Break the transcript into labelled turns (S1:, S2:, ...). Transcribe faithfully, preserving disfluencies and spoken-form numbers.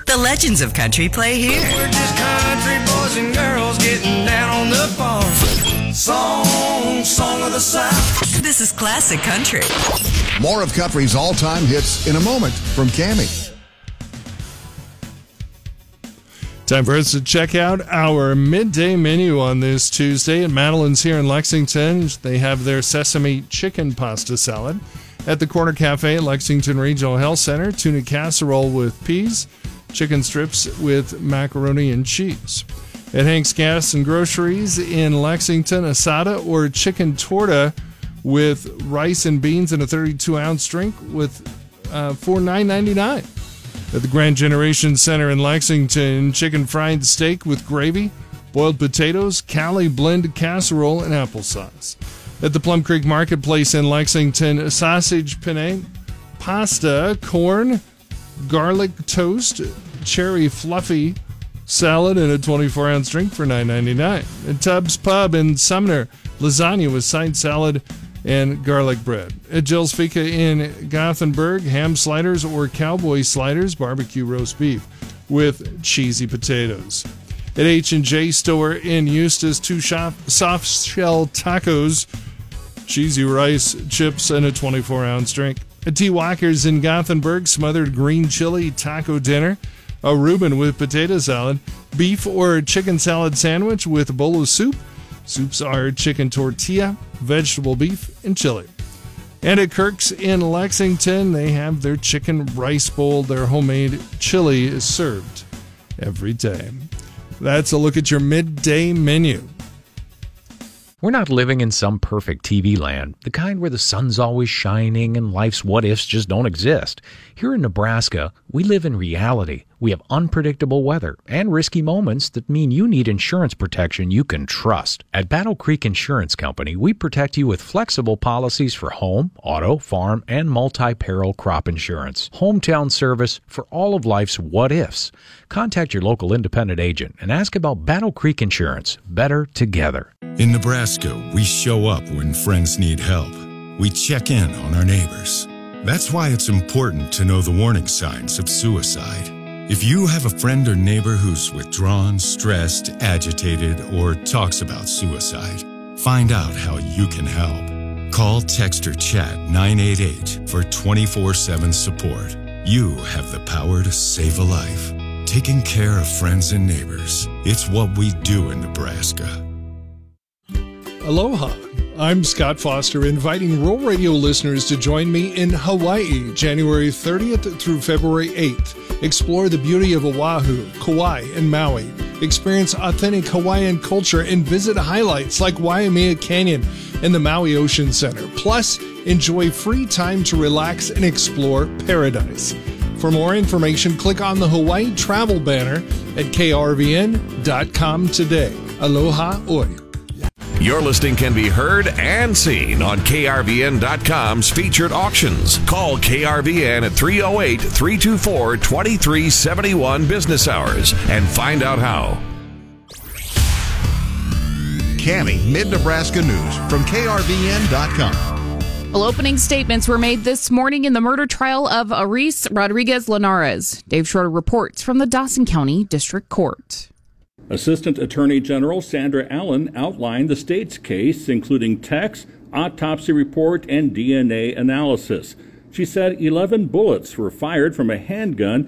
S1: The legends of country play here.
S2: We're just country boys and girls getting down on the farm. Song, song of the South.
S1: This is classic country.
S3: More of country's all-time hits in a moment from Cammie.
S4: Time for us to check out our midday menu on this Tuesday. At Madeline's here in Lexington, they have their sesame chicken pasta salad. At the Corner Cafe at Lexington Regional Health Center, tuna casserole with peas, chicken strips with macaroni and cheese. At Hank's Gas and Groceries in Lexington, asada or chicken torta with rice and beans in a thirty-two ounce drink with uh, for nine ninety-nine. At the Grand Generation Center in Lexington, chicken fried steak with gravy, boiled potatoes, Cali blend casserole, and applesauce. At the Plum Creek Marketplace in Lexington, sausage penne, pasta, corn, garlic toast, cherry fluffy salad, and a twenty-four ounce drink for nine ninety-nine. At Tubbs Pub in Sumner, lasagna with side salad and garlic bread. At Jill's Fika in Gothenburg, ham sliders or cowboy sliders, barbecue roast beef with cheesy potatoes. At H and J Store in Eustis, two soft shell tacos, cheesy rice, chips, and a twenty-four ounce drink. At T. Walker's in Gothenburg, smothered green chili taco dinner, a Reuben with potato salad, beef or chicken salad sandwich with a bowl of soup. Soups are chicken tortilla, vegetable beef, and chili. And at Kirk's in Lexington, they have their chicken rice bowl. Their homemade chili is served every day. That's a look at your midday menu.
S5: We're not living in some perfect T V land, the kind where the sun's always shining and life's what-ifs just don't exist. Here in Nebraska, we live in reality. We have unpredictable weather and risky moments that mean you need insurance protection you can trust. At Battle Creek Insurance Company, we protect you with flexible policies for home, auto, farm, and multi-peril crop insurance. Hometown service for all of life's what-ifs. Contact your local independent agent and ask about Battle Creek Insurance. Better together.
S6: In Nebraska, we show up when friends need help. We check in on our neighbors. That's why it's important to know the warning signs of suicide. If you have a friend or neighbor who's withdrawn, stressed, agitated, or talks about suicide, find out how you can help. Call, text, or chat nine eight eight for twenty-four seven support. You have the power to save a life. Taking care of friends and neighbors. It's what we do in Nebraska.
S4: Aloha. I'm Scott Foster, inviting Rural Radio listeners to join me in Hawaii, January thirtieth through February eighth. Explore the beauty of Oahu, Kauai, and Maui. Experience authentic Hawaiian culture and visit highlights like Waimea Canyon and the Maui Ocean Center. Plus, enjoy free time to relax and explore paradise. For more information, click on the Hawaii travel banner at K R V N dot com today. Aloha oi.
S7: Your listing can be heard and seen on K R V N dot com's featured auctions. Call K R V N at three oh eight, three two four, two three seven one business hours and find out how.
S3: Cammie Mid-Nebraska News from K R V N dot com.
S8: Well, opening statements were made this morning in the murder trial of Aris Rodriguez Linares. Dave Schroeder reports from the Dawson County District Court.
S9: Assistant Attorney General Sandra Allen outlined the state's case, including text, autopsy report, and D N A analysis. She said eleven bullets were fired from a handgun